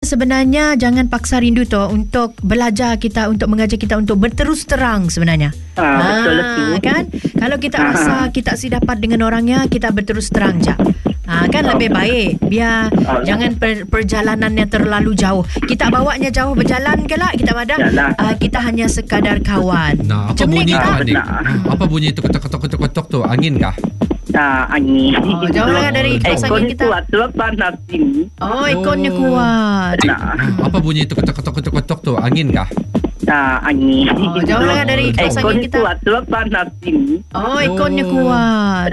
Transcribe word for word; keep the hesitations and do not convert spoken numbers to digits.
sebenarnya jangan paksa rindu tu untuk belajar kita, untuk mengajar kita untuk berterus terang sebenarnya. Ah, betul tu. Kan? Kalau kita rasa kita si dapat dengan orangnya, kita berterus terang je. Ha, kan lebih baik. Biar Ah. jangan per, perjalanannya terlalu jauh. Kita bawanya jauh berjalan ke lah kita pada. Yalah. Uh, kita hanya sekadar kawan. Nah, apa Macam ni bunyi kita. tu, Anik? Benar. Hmm, apa bunyi tu ketok-ketok-ketok tu? Angin kah? Ah, angin. Oh, jauh lah dari kipas Ekor angin ni kita. kuat sebab panas sini. Oh, ekornya Oh. kuat. Nah, Hmm, apa bunyi tu ketok-ketok-ketok tu? Angin kah? ah, angin. Oh, jauh lah dari kipas Ekor angin ni kita. kuat sebab panas sini. Oh, ekornya Oh. kuat.